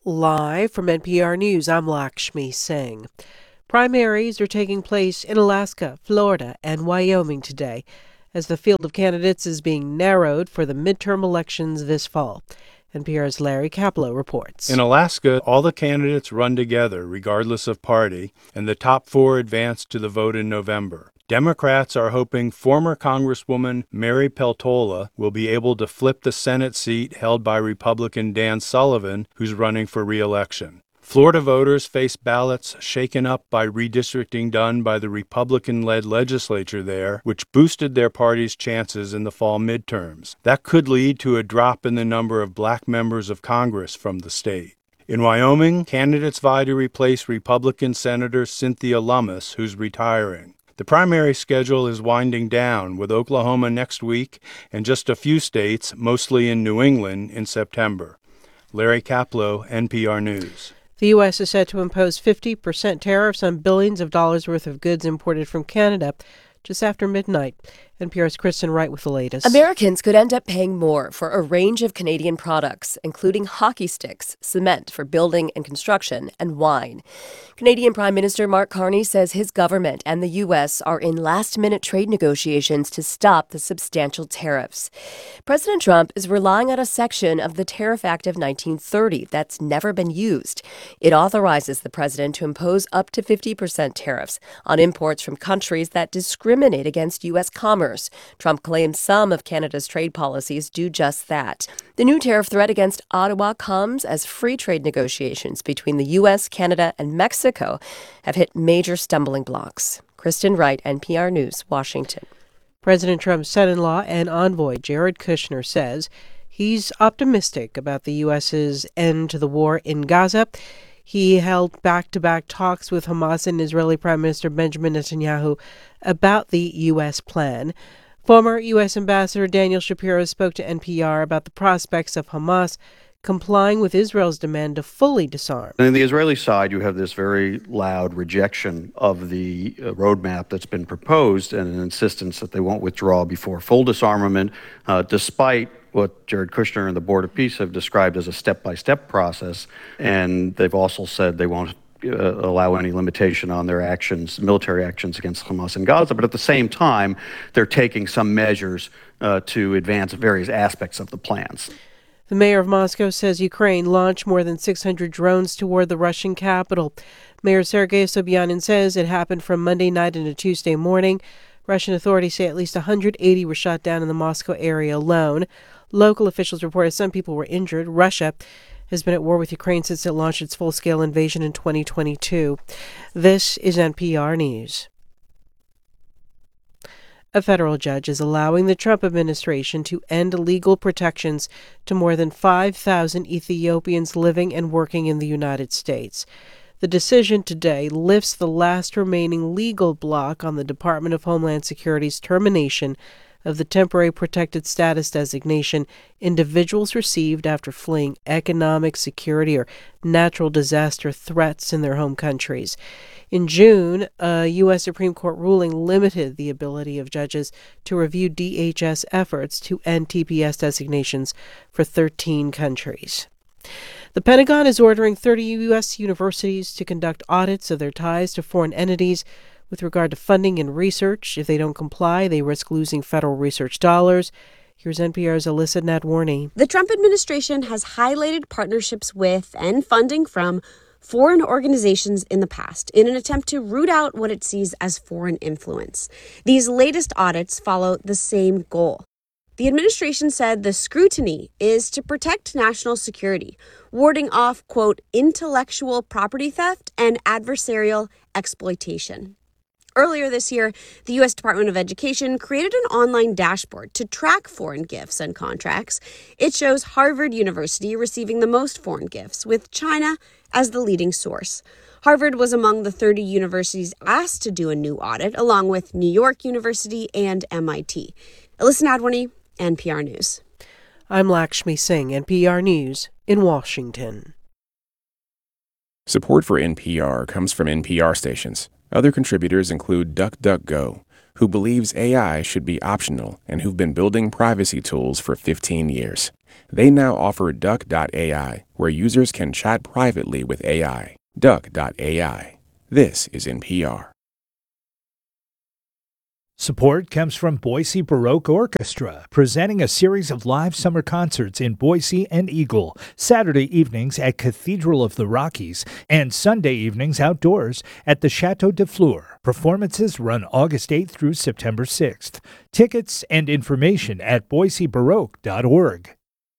Live from NPR News, I'm Lakshmi Singh. Primaries are taking place in Alaska, Florida, and Wyoming today as the field of candidates is being narrowed for the midterm elections this fall. NPR's Larry Kaplow reports. In Alaska, all the candidates run together, regardless of party, and the top four advance to the vote in November. Democrats are hoping former Congresswoman Mary Peltola will be able to flip the Senate seat held by Republican Dan Sullivan, who's running for re-election. Florida voters face ballots shaken up by redistricting done by the Republican-led legislature there, which boosted their party's chances in the fall midterms. That could lead to a drop in the number of black members of Congress from the state. In Wyoming, candidates vie to replace Republican Senator Cynthia Lummis, who's retiring. The primary schedule is winding down, with Oklahoma next week and just a few states, mostly in New England, in September. Larry Kaplow, NPR News. The U.S. is set to impose 50% tariffs on billions of dollars worth of goods imported from Canada just after midnight. NPR's Kristen Wright with the latest. Americans could end up paying more for a range of Canadian products, including hockey sticks, cement for building and construction, and wine. Canadian Prime Minister Mark Carney says his government and the U.S. are in last-minute trade negotiations to stop the substantial tariffs. President Trump is relying on a section of the Tariff Act of 1930 that's never been used. It authorizes the president to impose up to 50% tariffs on imports from countries that discriminate against U.S. commerce. Trump claims some of Canada's trade policies do just that. The new tariff threat against Ottawa comes as free trade negotiations between the U.S., Canada, and Mexico have hit major stumbling blocks. Kristen Wright, NPR News, Washington. President Trump's son-in-law and envoy, Jared Kushner, says he's optimistic about the U.S.'s end to the war in Gaza. He held back-to-back talks with Hamas and Israeli Prime Minister Benjamin Netanyahu about the U.S. plan. Former U.S. Ambassador Daniel Shapiro spoke to NPR about the prospects of Hamas complying with Israel's demand to fully disarm. On the Israeli side, you have this very loud rejection of the roadmap that's been proposed and an insistence that they won't withdraw before full disarmament, despite what Jared Kushner and the Board of Peace have described as a step-by-step process. And they've also said they won't allow any limitation on their actions, military actions against Hamas in Gaza. But at the same time, they're taking some measures to advance various aspects of the plans. The mayor of Moscow says Ukraine launched more than 600 drones toward the Russian capital. Mayor Sergei Sobyanin says it happened from Monday night into Tuesday morning. Russian authorities say at least 180 were shot down in the Moscow area alone. Local officials reported some people were injured. Russia has been at war with Ukraine since it launched its full-scale invasion in 2022. This is NPR News. A federal judge is allowing the Trump administration to end legal protections to more than 5,000 Ethiopians living and working in the United States. The decision today lifts the last remaining legal block on the Department of Homeland Security's termination of the temporary protected status designation individuals received after fleeing economic, security, or natural disaster threats in their home countries. In June, a U.S. Supreme Court ruling limited the ability of judges to review DHS efforts to end TPS designations for 13 countries. The Pentagon is ordering 30 U.S. universities to conduct audits of their ties to foreign entities with regard to funding and research. If they don't comply, they risk losing federal research dollars. Here's NPR's Alyssa Nadworny. The Trump administration has highlighted partnerships with and funding from foreign organizations in the past in an attempt to root out what it sees as foreign influence. These latest audits follow the same goal. The administration said the scrutiny is to protect national security, warding off, quote, intellectual property theft and adversarial exploitation. Earlier this year, the U.S. Department of Education created an online dashboard to track foreign gifts and contracts. It shows Harvard University receiving the most foreign gifts, with China as the leading source. Harvard was among the 30 universities asked to do a new audit, along with New York University and MIT. Alyssa Nadworny, NPR News. I'm Lakshmi Singh, NPR News in Washington. Support for NPR comes from NPR stations. Other contributors include DuckDuckGo, who believes AI should be optional and who've been building privacy tools for 15 years. They now offer Duck.ai, where users can chat privately with AI. Duck.ai. This is NPR. Support comes from Boise Baroque Orchestra, presenting a series of live summer concerts in Boise and Eagle, Saturday evenings at Cathedral of the Rockies, and Sunday evenings outdoors at the Chateau de Fleur. Performances run August 8th through September 6th. Tickets and information at boisebaroque.org.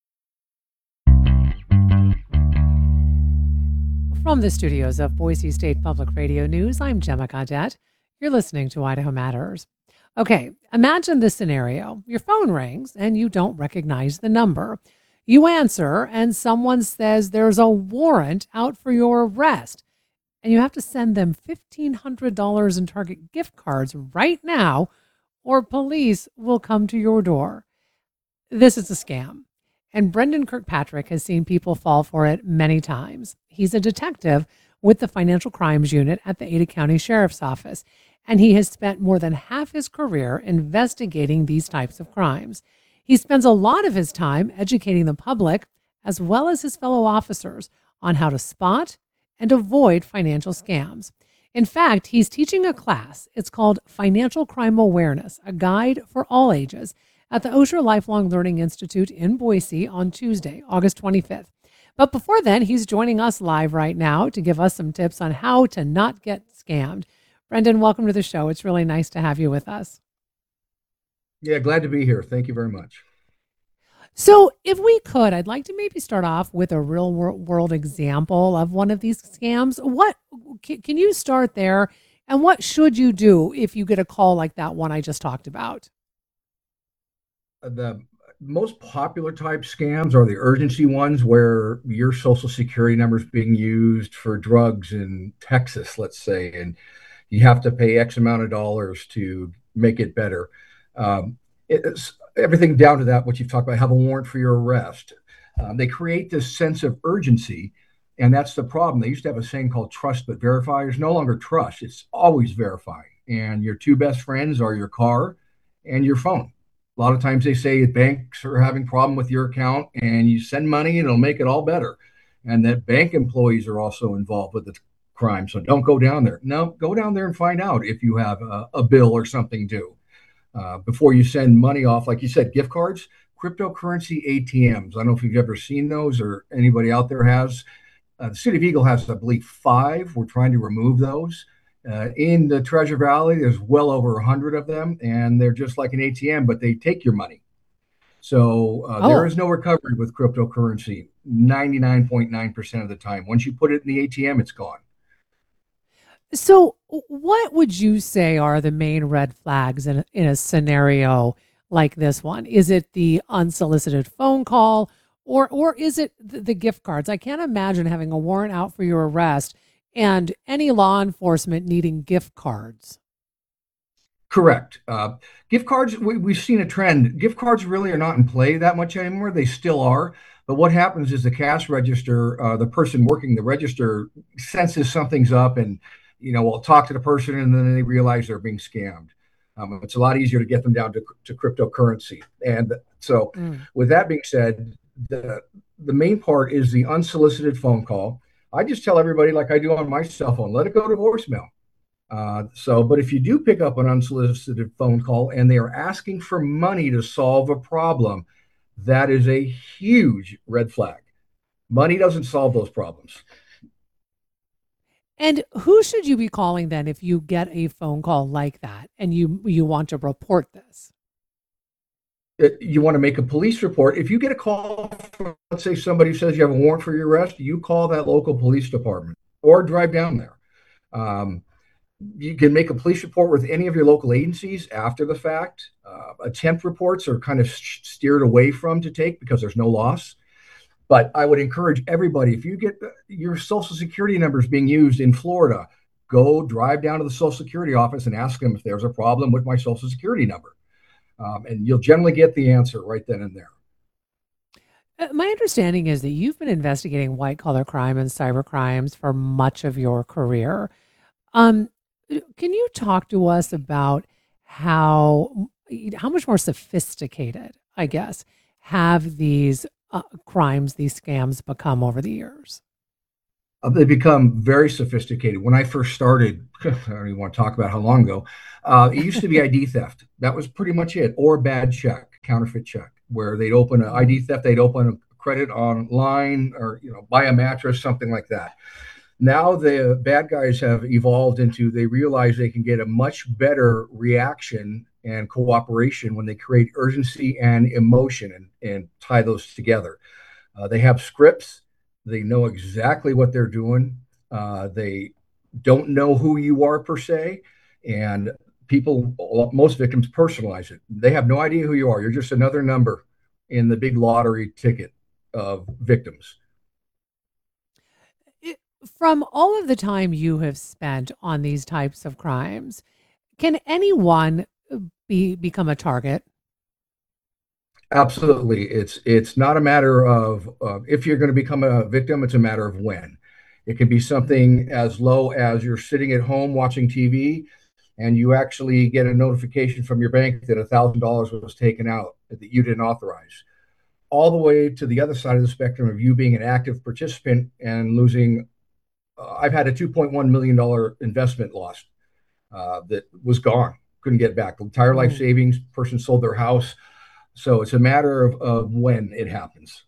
From the studios of Boise State Public Radio News, I'm Gemma Gaudette. You're listening to Idaho Matters. Okay, imagine this scenario. Your phone rings and you don't recognize the number. You answer and someone says there's a warrant out for your arrest and you have to send them $1,500 in Target gift cards right now or police will come to your door. This is a scam. And Brendan Kirkpatrick has seen people fall for it many times. He's a detective with the Financial Crimes Unit at the Ada County Sheriff's Office, and he has spent more than half his career investigating these types of crimes. He spends a lot of his time educating the public, as well as his fellow officers, on how to spot and avoid financial scams. In fact, he's teaching a class. It's called Financial Crime Awareness, a guide for all ages, at the Osher Lifelong Learning Institute in Boise on Tuesday, August 25th. But before then, he's joining us live right now to give us some tips on how to not get scammed. Brendan, welcome to the show. It's really nice to have you with us. Yeah, glad to be here. Thank you very much. So if we could, I'd like to maybe start off with a real world example of one of these scams. What can you start there? And what should you do if you get a call like that one I just talked about? The most popular type scams are the urgency ones where your social security number is being used for drugs in Texas, let's say, and you have to pay X amount of dollars to make it better. It's everything down to that, what you've talked about, have a warrant for your arrest. They create this sense of urgency, and that's the problem. They used to have a saying called trust but verify. There's no longer trust. It's always verify. And your two best friends are your car and your phone. A lot of times they say banks are having a problem with your account and you send money and it'll make it all better. And that bank employees are also involved with the crime. So don't go down there. No, go down there and find out if you have a bill or something due. Before you send money off, like you said, gift cards, cryptocurrency ATMs. I don't know if you've ever seen those or anybody out there has. The City of Eagle has, I believe, 5. We're trying to remove those. In the Treasure Valley, there's well over 100 of them, and they're just like an ATM, but they take your money. So there is no recovery with cryptocurrency 99.9% of the time. Once you put it in the ATM, it's gone. So what would you say are the main red flags in a scenario like this one? Is it the unsolicited phone call or is it the gift cards? I can't imagine having a warrant out for your arrest and any law enforcement needing gift cards. Correct. Gift cards, we've seen a trend. Gift cards really are not in play that much anymore. They still are. But what happens is the cash register, the person working the register senses something's up and, will talk to the person and then they realize they're being scammed. It's a lot easier to get them down to cryptocurrency. And so with that being said, the main part is the unsolicited phone call. I just tell everybody, like I do on my cell phone, let it go to voicemail. But if you do pick up an unsolicited phone call and they are asking for money to solve a problem, that is a huge red flag. Money doesn't solve those problems. And who should you be calling then if you get a phone call like that and you want to report this? You want to make a police report. If you get a call from, let's say somebody says you have a warrant for your arrest, you call that local police department or drive down there. You can make a police report with any of your local agencies after the fact. Attempt reports are kind of steered away from to take because there's no loss. But I would encourage everybody, if you get your social security numbers being used in Florida, go drive down to the social security office and ask them if there's a problem with my social security number. And you'll generally get the answer right then and there. My understanding is that you've been investigating white-collar crime and cyber crimes for much of your career. Can you talk to us about how much more sophisticated, I guess, have these crimes, these scams become over the years? They become very sophisticated. When I first started, I don't even want to talk about how long ago, it used to be ID theft. That was pretty much it, or bad check, counterfeit check, where they'd open an ID theft, they'd open a credit online, or buy a mattress, something like that. Now the bad guys have evolved into, they realize they can get a much better reaction and cooperation when they create urgency and emotion and tie those together. They have scripts. They know exactly what they're doing. They don't know who you are per se. And most victims personalize it. They have no idea who you are. You're just another number in the big lottery ticket of victims. From all of the time you have spent on these types of crimes, can anyone become a target? Absolutely. It's not a matter of if you're going to become a victim, it's a matter of when. It can be something as low as you're sitting at home watching TV and you actually get a notification from your bank that $1,000 was taken out that you didn't authorize, all the way to the other side of the spectrum of you being an active participant and losing. I've had a $2.1 million investment lost that was gone, couldn't get back. Entire life savings, person sold their house. So it's a matter of when it happens.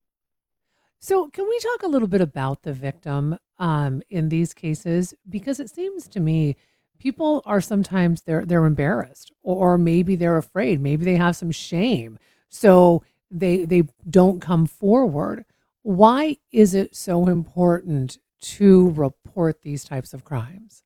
So can we talk a little bit about the victim in these cases? Because it seems to me people are sometimes they're embarrassed, or maybe they're afraid, maybe they have some shame, so they don't come forward. Why is it so important to report these types of crimes?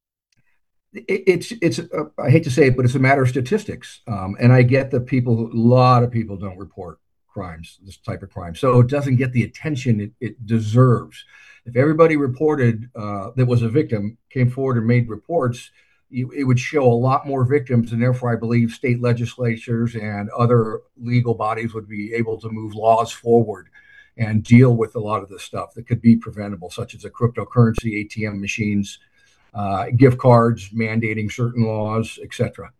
It's I hate to say it, but it's a matter of statistics. And I get that a lot of people don't report crimes, this type of crime. So it doesn't get the attention it deserves. If everybody reported that was a victim, came forward and made reports, it would show a lot more victims. And therefore, I believe state legislatures and other legal bodies would be able to move laws forward and deal with a lot of the stuff that could be preventable, such as a cryptocurrency, ATM machines, gift cards, mandating certain laws, etc.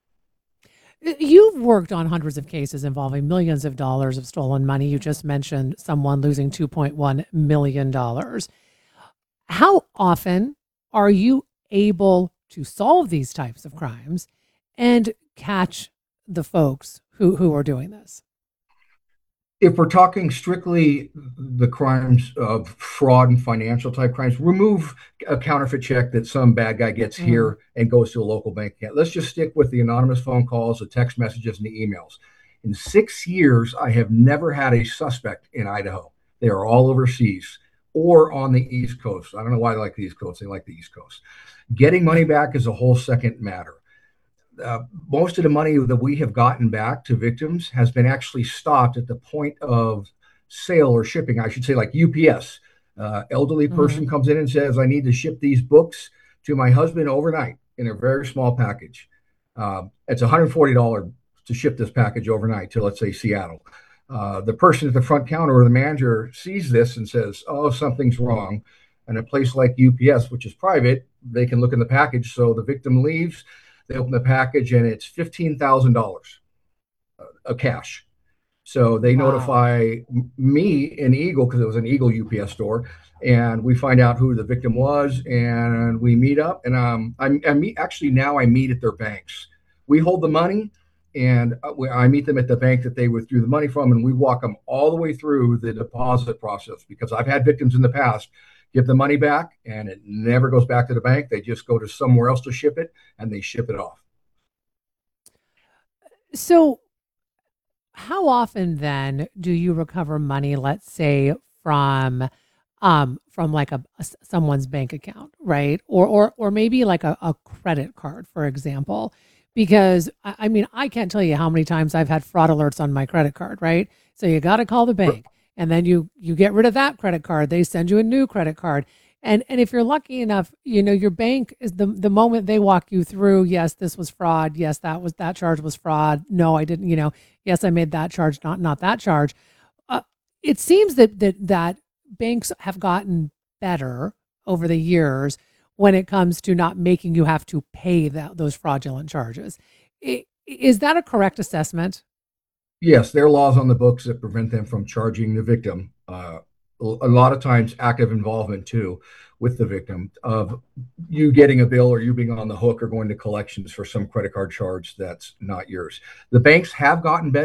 You've worked on hundreds of cases involving millions of dollars of stolen money. You just mentioned someone losing $2.1 million. How often are you able to solve these types of crimes and catch the folks who are doing this? If we're talking strictly the crimes of fraud and financial type crimes, remove a counterfeit check that some bad guy gets here and goes to a local bank account. Let's just stick with the anonymous phone calls, the text messages, and the emails. In 6 years, I have never had a suspect in Idaho. They are all overseas or on the East Coast. I don't know why they like the East Coast. They like the East Coast. Getting money back is a whole second matter. Most of the money that we have gotten back to victims has been actually stopped at the point of sale or shipping. I should say, like UPS. Elderly person comes in and says, I need to ship these books to my husband overnight in a very small package. It's $140 to ship this package overnight to, let's say, Seattle. The person at the front counter or the manager sees this and says, oh, something's wrong. And a place like UPS, which is private, they can look in the package. So the victim leaves. They open the package and it's $15,000 of cash. So they notify me in Eagle, because it was an Eagle UPS store, and we find out who the victim was, and we meet up. And I meet at their banks. We hold the money, and I meet them at the bank that they withdrew the money from, and we walk them all the way through the deposit process, because I've had victims in the past give the money back and it never goes back to the bank. They just go to somewhere else to ship it, and they ship it off. So how often then do you recover money, let's say from like someone's bank account, right? Or maybe like a credit card, for example? Because I mean, I can't tell you how many times I've had fraud alerts on my credit card, right? So you got to call the bank. And then you get rid of that credit card. They send you a new credit card. And if you're lucky enough, your bank is the moment they walk you through, yes, this was fraud. Yes, that charge was fraud. No, I didn't, yes, I made that charge, not that charge. It seems that banks have gotten better over the years when it comes to not making you have to pay those fraudulent charges. Is that a correct assessment? Yes, there are laws on the books that prevent them from charging the victim. A lot of times, active involvement too with the victim of you getting a bill or you being on the hook or going to collections for some credit card charge that's not yours. The banks have gotten better